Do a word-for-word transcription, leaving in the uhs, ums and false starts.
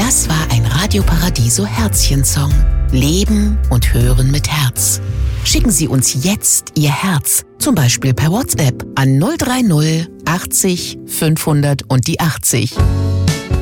Das war ein Radio Paradiso Herzchen-Song. Leben und Hören mit Herz. Schicken Sie uns jetzt Ihr Herz, zum Beispiel per WhatsApp an null drei null achtzig fünfhundert und die achtzig.